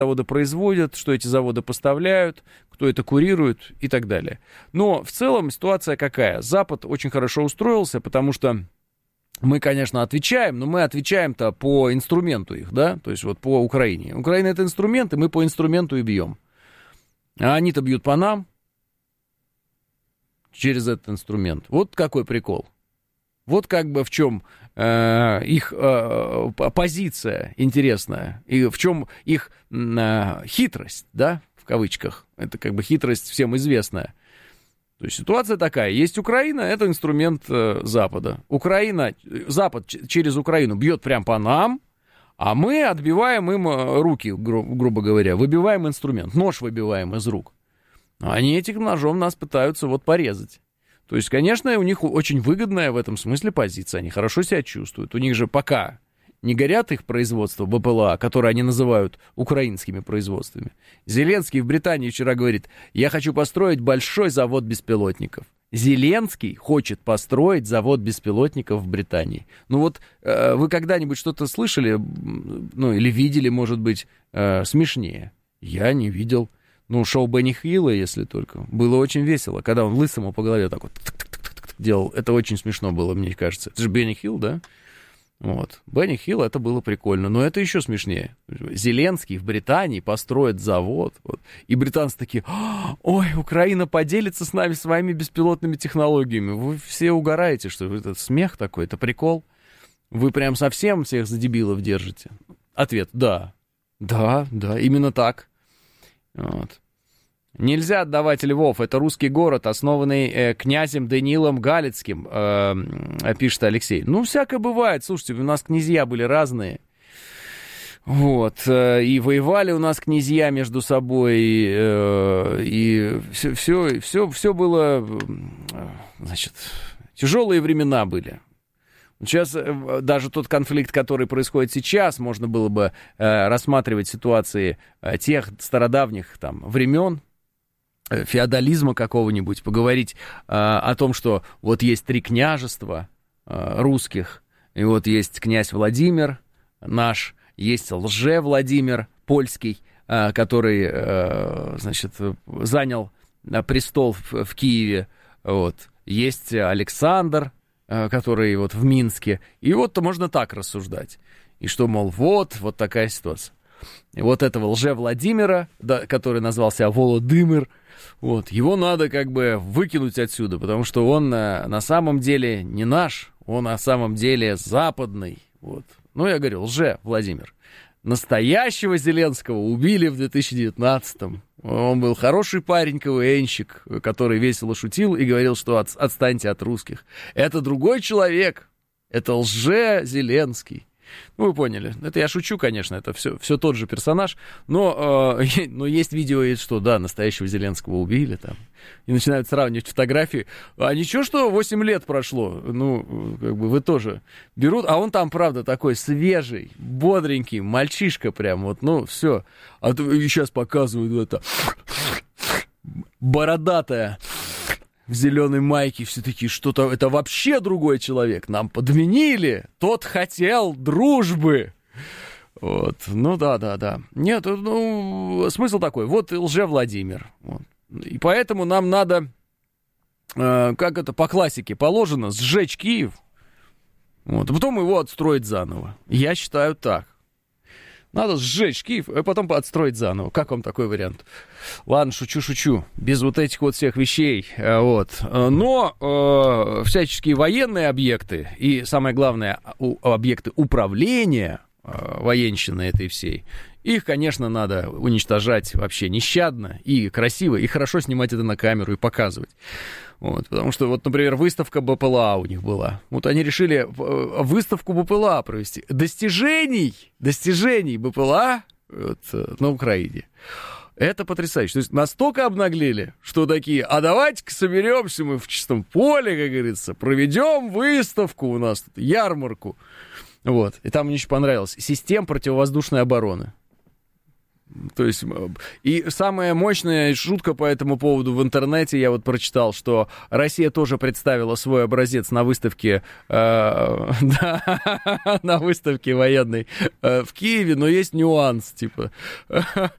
заводы производят, что эти заводы поставляют, кто это курирует и так далее. Но в целом ситуация какая? Запад очень хорошо устроился, потому что мы, конечно, отвечаем, но мы отвечаем-то по инструменту их, да, то есть вот по Украине. Украина — это инструмент, и мы по инструменту и бьем. А они-то бьют по нам через этот инструмент. Вот какой прикол. Вот как бы в чем их позиция интересная, и в чем их хитрость, да, в кавычках. Это как бы хитрость всем известная. То есть ситуация такая. Есть Украина, это инструмент Запада. Запад через Украину бьет прям по нам, а мы отбиваем им руки, грубо говоря, выбиваем инструмент, нож выбиваем из рук. Они этим ножом нас пытаются вот порезать. То есть, конечно, у них очень выгодная в этом смысле позиция, они хорошо себя чувствуют. У них же пока не горят их производства БПЛА, которые они называют украинскими производствами. Зеленский в Британии вчера говорит: я хочу построить большой завод беспилотников. Зеленский хочет построить завод беспилотников в Британии. Ну вот вы когда-нибудь что-то слышали, ну или видели, может быть, смешнее? Я не видел. Ну, шоу Бенни Хилла, если только. Было очень весело, когда он лысому по голове так вот делал. Это очень смешно было, мне кажется. Это же Бенни Хилл, да? Вот. Бенни Хилл, это было прикольно. Но это еще смешнее. Зеленский в Британии построит завод. Вот. И британцы такие: ой, Украина поделится с нами своими беспилотными технологиями. Вы все угораете, что это смех такой, это прикол. Вы прям совсем всех за дебилов держите. Ответ: да. Да, именно так. Вот. Нельзя отдавать Львов, это русский город, основанный князем Даниилом Галицким, пишет Алексей. Ну, всякое бывает, слушайте, у нас князья были разные, вот, и воевали у нас князья между собой, и все было, значит, тяжелые времена были. Сейчас даже тот конфликт, который происходит сейчас, можно было бы рассматривать ситуации тех стародавних там времен, феодализма какого-нибудь, поговорить о том, что вот есть 3 княжества русских, и вот есть князь Владимир наш, есть лже-Владимир польский, который, значит, занял престол в Киеве, вот, есть Александр, который вот в Минске, и вот можно так рассуждать, и что, мол, вот такая ситуация. И вот этого лже-Владимира, да, который назвался Володимир, вот, его надо как бы выкинуть отсюда, потому что он на самом деле не наш, он на самом деле западный. Вот. Ну, я говорю, лже-Владимир. Настоящего Зеленского убили в 2019-м. Он был хороший парень, КВНщик, который весело шутил и говорил, что отстаньте от русских. Это другой человек, это лже-Зеленский. Ну, вы поняли. Это я шучу, конечно, это все тот же персонаж, но есть видео, что, да, настоящего Зеленского убили там, и начинают сравнивать фотографии. А ничего, что 8 лет прошло, ну, как бы вы тоже берут, а он там, правда, такой свежий, бодренький, мальчишка прям, вот, ну, все. А то сейчас показывают это бородатая в зеленой майке, все такие, что-то, это вообще другой человек, нам подменили, тот хотел дружбы. Вот, ну да. Нет, ну, смысл такой, вот лже-Владимир. Вот. И поэтому нам надо, как это по классике положено, сжечь Киев, вот, а потом его отстроить заново. Я считаю так. Надо сжечь Киев, а потом отстроить заново. Как вам такой вариант? Ладно, шучу. Без вот этих вот всех вещей. Вот. Но всяческие военные объекты и, самое главное, объекты управления военщины этой всей, их, конечно, надо уничтожать вообще нещадно и красиво, и хорошо снимать это на камеру и показывать. Вот, потому что, вот, например, выставка БПЛА у них была. Вот они решили выставку БПЛА провести. Достижений БПЛА вот, на Украине. Это потрясающе. То есть настолько обнаглели, что такие, а давайте-ка соберемся мы в чистом поле, как говорится, проведем выставку у нас, тут, ярмарку. Вот. И там мне еще понравилось. Систем противовоздушной обороны. То есть, и самая мощная шутка по этому поводу в интернете, я вот прочитал, что Россия тоже представила свой образец на выставке, на выставке военной в Киеве, но есть нюанс, типа,